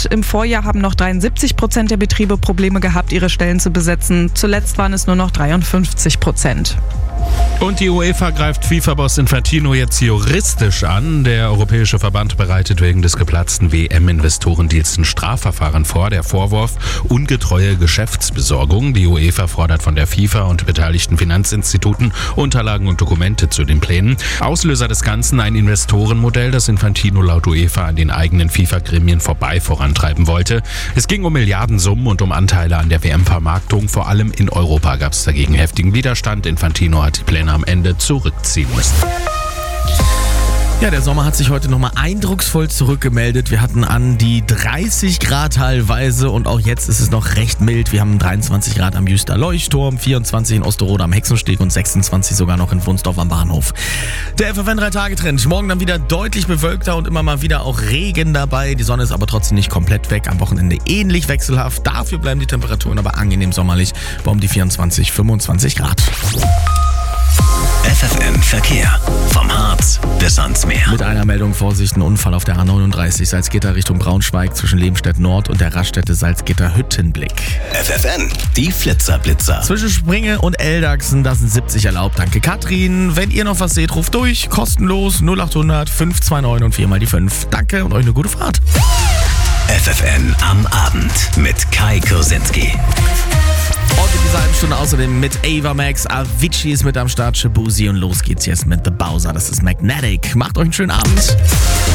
Im Vorjahr haben noch 73% der Betriebe Probleme gehabt, ihre Stellen zu besetzen. Zuletzt waren es nur noch 53%. Und die UEFA greift FIFA-Boss Infantino jetzt juristisch an. Der Europäische Verband bereitet wegen des geplatzten WM-Investorendeals ein Strafverfahren vor. Der Vorwurf: ungetreue Geschäftsbesorgung. Die UEFA fordert von der FIFA und beteiligten Finanzinstituten Unterlagen und Dokumente zu den Plänen. Auslöser des Ganzen: ein Investorenmodell, das Infantino laut UEFA an den eigenen FIFA-Gremien vorbei vorantreiben wollte. Es ging um Milliardensummen und um Anteile an der WM-Vermarktung. Vor allem in Europa gab es dagegen heftigen Widerstand. Infantino hat die Pläne am Ende zurückziehen müssen. Ja, der Sommer hat sich heute nochmal eindrucksvoll zurückgemeldet. Wir hatten an die 30 Grad teilweise und auch jetzt ist es noch recht mild. Wir haben 23 Grad am Jüster Leuchtturm, 24 in Osterode am Hexensteg und 26 sogar noch in Wunsdorf am Bahnhof. Der FFN 3-Tage-Trend. Morgen dann wieder deutlich bewölkter und immer mal wieder auch Regen dabei. Die Sonne ist aber trotzdem nicht komplett weg. Am Wochenende ähnlich wechselhaft. Dafür bleiben die Temperaturen aber angenehm sommerlich bei um die 24, 25 Grad. FFN Verkehr. Vom Harz bis ans Meer. Mit einer Meldung: Vorsicht, ein Unfall auf der A39 Salzgitter Richtung Braunschweig zwischen Lebenstedt Nord und der Raststätte Salzgitter Hüttenblick. FFN, die Flitzer-Blitzer. Zwischen Springe und Eldachsen, da sind 70 erlaubt. Danke Katrin. Wenn ihr noch was seht, ruft durch. Kostenlos 0800 529 und 4 mal die 5. Danke und euch eine gute Fahrt. FFN am Abend mit Kai Kursinski. Und in dieser halben Stunde außerdem mit Ava Max, Avicii ist mit am Start, Shabuzi und los geht's jetzt mit The Bowser. Das ist Magnetic. Macht euch einen schönen Abend.